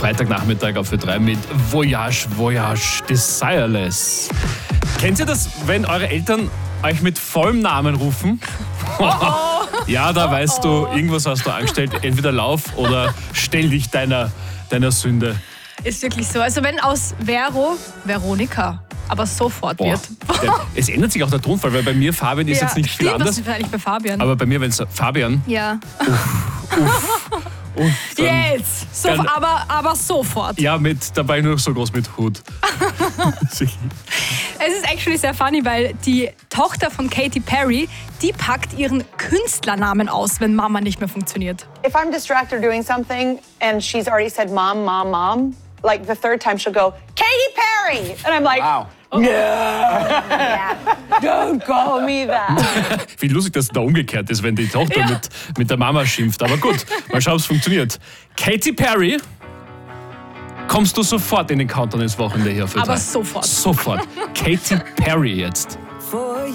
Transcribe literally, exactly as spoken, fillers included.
Freitagnachmittag auf Ö drei mit Voyage, Voyage, Desireless. Kennt ihr das, wenn eure Eltern euch mit vollem Namen rufen? Oh. Ja, da oh, weißt du, irgendwas hast du angestellt. Entweder lauf oder stell dich deiner, deiner Sünde. Ist wirklich so. Also wenn aus Vero Veronika aber sofort Boah. wird. Es ändert sich auch der Tonfall, weil bei mir Fabian ist Ja, jetzt nicht viel stimmt, anders. Das ist wahrscheinlich bei Fabian. Aber bei mir, wenn es Fabian, ja. uff, dann, Jetzt! So, dann- aber, aber sofort. ja, mit dabei nur so groß mit Hut. Es ist actually sehr funny, weil die Tochter von Katy Perry, die packt ihren Künstlernamen aus, wenn Mama nicht mehr funktioniert. If I'm distracted doing something and she's already said mom, mom, mom, like the third time she'll go, Katy Perry! And I'm like, Wow. no, don't call me that. Wie lustig, dass es da umgekehrt ist, wenn die Tochter Ja. mit, mit der Mama schimpft. Aber gut, mal schauen, ob es funktioniert. Katy Perry, kommst du sofort in den Countdown ins Wochenende hier für Aber drei? sofort. Sofort. Katy Perry jetzt.